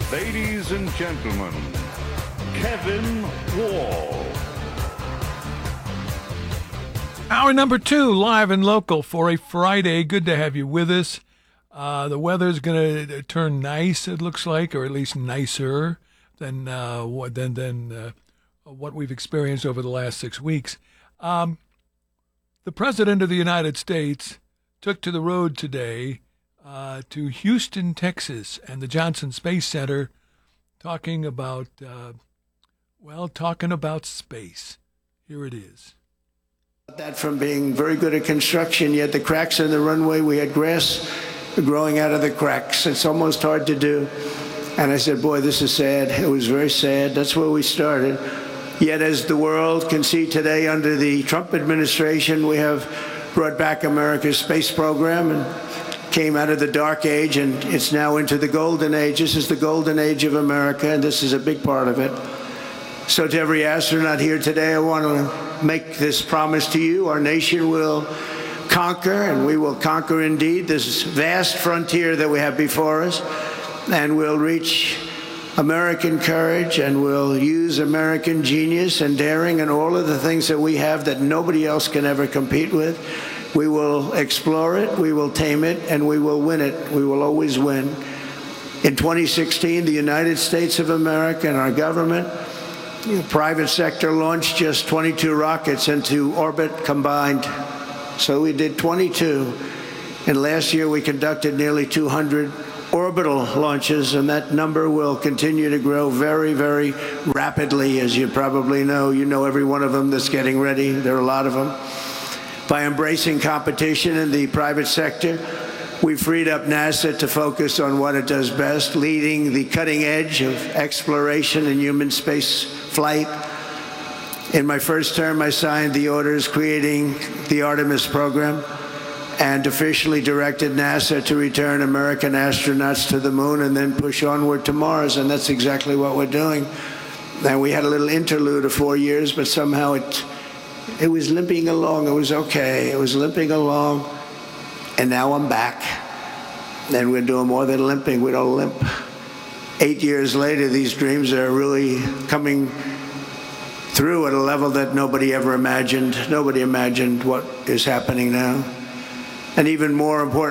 Ladies and gentlemen, Kevin Wall. Hour number 2, live and local for a Friday. Good to have you with us. The weather's going to turn nice, it looks like, or at least nicer than what we've experienced over the last 6 weeks. The President of the United States took to the road today to Houston, Texas, and the Johnson Space Center, talking about space. Here it is. That from being very good at construction, yet the cracks in the runway, we had grass growing out of the cracks. It's almost hard to do. And I said, boy, this is sad. It was very sad. That's where we started. Yet as the world can see today under the Trump administration, we have brought back America's space program and came out of the dark age, and it's now into the golden age. This is the golden age of America, and this is a big part of it. So to every astronaut here today, I want to make this promise to you. Our nation will conquer, and we will conquer indeed, this vast frontier that we have before us, and we'll reach American courage, and we'll use American genius and daring and all of the things that we have that nobody else can ever compete with. We will explore it, we will tame it, and we will win it. We will always win. In 2016, the United States of America and our government, the private sector, launched just 22 rockets into orbit combined. So we did 22. And last year we conducted nearly 200 orbital launches, and that number will continue to grow very, very rapidly, as you probably know. You know every one of them that's getting ready. There are a lot of them. By embracing competition in the private sector, we freed up NASA to focus on what it does best, leading the cutting edge of exploration and human space flight. In my first term, I signed the orders creating the Artemis program and officially directed NASA to return American astronauts to the moon and then push onward to Mars, and that's exactly what we're doing. And we had a little interlude of 4 years, but somehow it was limping along. It was okay. It was limping along. And now I'm back, and we're doing more than limping. We don't limp. 8 years later, these dreams are really coming through at a level that nobody ever imagined. Nobody imagined what is happening now. And even more important,